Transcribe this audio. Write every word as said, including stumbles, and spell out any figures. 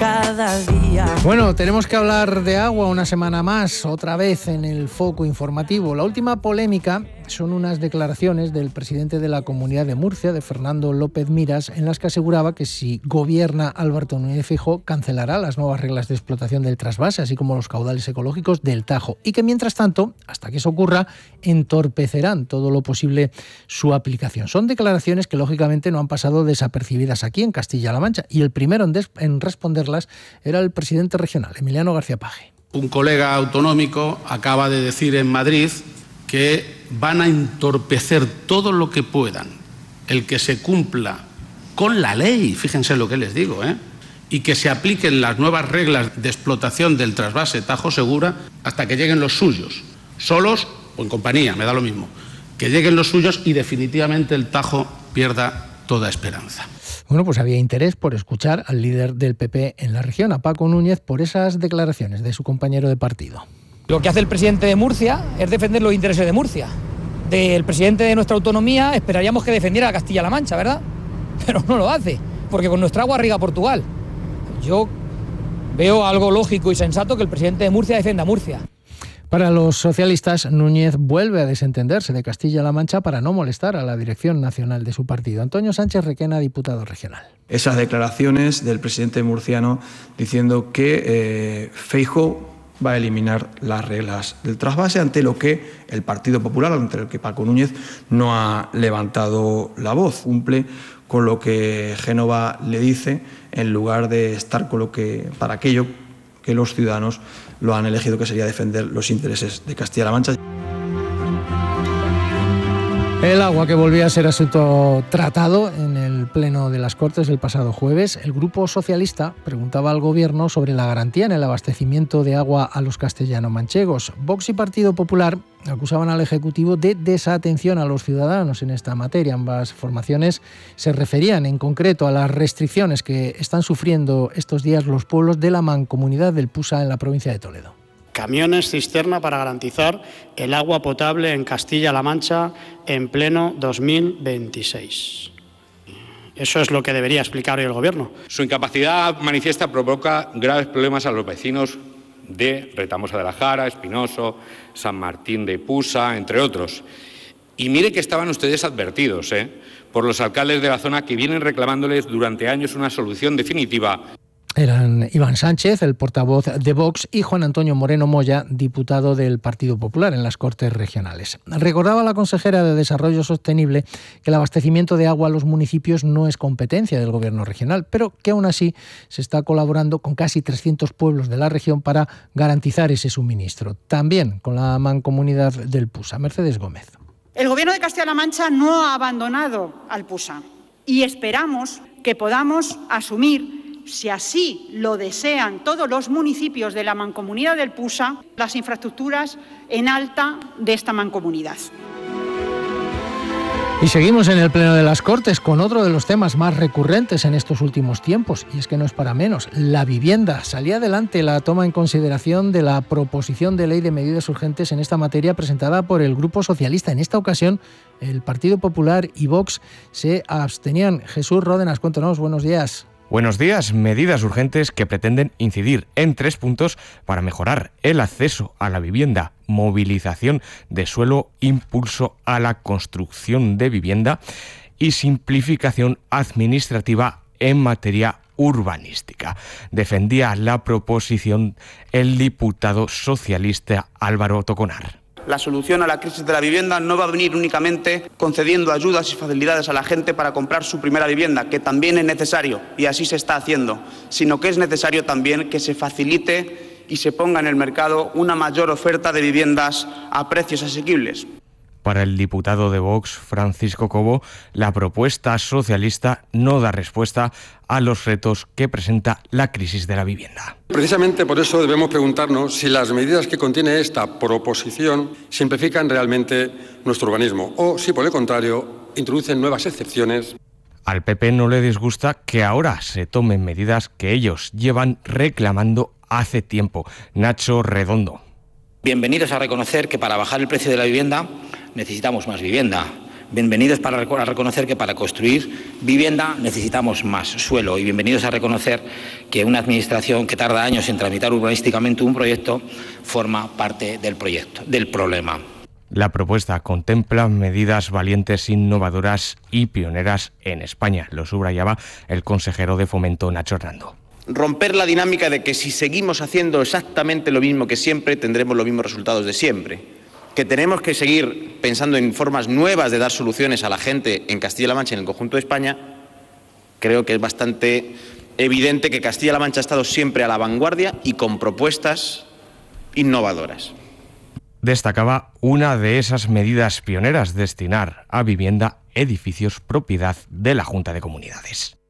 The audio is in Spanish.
cada día. Bueno, tenemos que hablar de agua una semana más, otra vez en el foco informativo. La última polémica son unas declaraciones del presidente de la Comunidad de Murcia, de Fernando López Miras, en las que aseguraba que si gobierna Alberto Núñez Feijóo cancelará las nuevas reglas de explotación del trasvase, así como los caudales ecológicos del Tajo, y que mientras tanto, hasta que eso ocurra, entorpecerán todo lo posible su aplicación. Son declaraciones que lógicamente no han pasado desapercibidas aquí en Castilla-La Mancha, y el primero en, des- en responderlas era el presidente regional, Emiliano García Paje. Un colega autonómico acaba de decir en Madrid que van a entorpecer todo lo que puedan el que se cumpla con la ley, fíjense lo que les digo, ¿eh? y que se apliquen las nuevas reglas de explotación del trasvase Tajo Segura hasta que lleguen los suyos, solos o en compañía, me da lo mismo, que lleguen los suyos y definitivamente el Tajo pierda toda esperanza. Bueno, pues había interés por escuchar al líder del P P en la región, a Paco Núñez, por esas declaraciones de su compañero de partido. Lo que hace el presidente de Murcia es defender los intereses de Murcia. Del presidente de nuestra autonomía esperaríamos que defendiera a Castilla-La Mancha, ¿verdad? Pero no lo hace, porque con nuestra agua riega Portugal. Yo veo algo lógico y sensato que el presidente de Murcia defienda a Murcia. Para los socialistas, Núñez vuelve a desentenderse de Castilla-La Mancha para no molestar a la dirección nacional de su partido. Antonio Sánchez Requena, diputado regional. Esas declaraciones del presidente murciano diciendo que eh, Feijóo va a eliminar las reglas del trasvase, ante lo que el Partido Popular, ante lo que Paco Núñez no ha levantado la voz, cumple con lo que Génova le dice, en lugar de estar con lo que, para aquello que los ciudadanos lo han elegido, que sería defender los intereses de Castilla-La Mancha. El agua, que volvía a ser asunto tratado en el Pleno de las Cortes el pasado jueves, el Grupo Socialista preguntaba al Gobierno sobre la garantía en el abastecimiento de agua a los castellano-manchegos. Vox y Partido Popular acusaban al Ejecutivo de desatención a los ciudadanos en esta materia. Ambas formaciones se referían en concreto a las restricciones que están sufriendo estos días los pueblos de la Mancomunidad del Pusa en la provincia de Toledo. Camiones cisterna para garantizar el agua potable en Castilla-La Mancha en pleno dos mil veintiséis. Eso es lo que debería explicar hoy el Gobierno. Su incapacidad manifiesta provoca graves problemas a los vecinos de Retamosa de la Jara, Espinoso, San Martín de Pusa, entre otros. Y mire que estaban ustedes advertidos, ¿eh?, por los alcaldes de la zona, que vienen reclamándoles durante años una solución definitiva. Eran Iván Sánchez, el portavoz de Vox, y Juan Antonio Moreno Moya, diputado del Partido Popular en las Cortes Regionales. Recordaba la consejera de Desarrollo Sostenible que el abastecimiento de agua a los municipios no es competencia del Gobierno regional, pero que aún así se está colaborando con casi trescientos pueblos de la región para garantizar ese suministro. También con la Mancomunidad del Pusa. Mercedes Gómez. El Gobierno de Castilla-La Mancha no ha abandonado al Pusa y esperamos que podamos asumir, si así lo desean todos los municipios de la Mancomunidad del Pusa, las infraestructuras en alta de esta mancomunidad. Y seguimos en el Pleno de las Cortes con otro de los temas más recurrentes en estos últimos tiempos, y es que no es para menos, la vivienda. Salía adelante la toma en consideración de la proposición de ley de medidas urgentes en esta materia presentada por el Grupo Socialista. En esta ocasión, el Partido Popular y Vox se abstenían. Jesús Ródenas, cuéntanos, buenos días. Buenos días. Medidas urgentes que pretenden incidir en tres puntos para mejorar el acceso a la vivienda: movilización de suelo, impulso a la construcción de vivienda y simplificación administrativa en materia urbanística. Defendía la proposición el diputado socialista Álvaro Toconar. La solución a la crisis de la vivienda no va a venir únicamente concediendo ayudas y facilidades a la gente para comprar su primera vivienda, que también es necesario y así se está haciendo, sino que es necesario también que se facilite y se ponga en el mercado una mayor oferta de viviendas a precios asequibles. Para el diputado de Vox, Francisco Cobo, la propuesta socialista no da respuesta a los retos que presenta la crisis de la vivienda. Precisamente por eso debemos preguntarnos si las medidas que contiene esta proposición simplifican realmente nuestro urbanismo o si, por el contrario, introducen nuevas excepciones. Al P P no le disgusta que ahora se tomen medidas que ellos llevan reclamando hace tiempo. Nacho Redondo. Bienvenidos a reconocer que para bajar el precio de la vivienda necesitamos más vivienda. Bienvenidos para a reconocer que para construir vivienda necesitamos más suelo y bienvenidos a reconocer que una administración que tarda años en tramitar urbanísticamente un proyecto forma parte del proyecto, del problema. La propuesta contempla medidas valientes, innovadoras y pioneras en España, lo subrayaba el consejero de Fomento, Nacho Hernando. Romper la dinámica de que si seguimos haciendo exactamente lo mismo que siempre, tendremos los mismos resultados de siempre. Que tenemos que seguir pensando en formas nuevas de dar soluciones a la gente en Castilla-La Mancha y en el conjunto de España. Creo que es bastante evidente que Castilla-La Mancha ha estado siempre a la vanguardia y con propuestas innovadoras. Destacaba una de esas medidas pioneras: destinar a vivienda edificios propiedad de la Junta de Comunidades.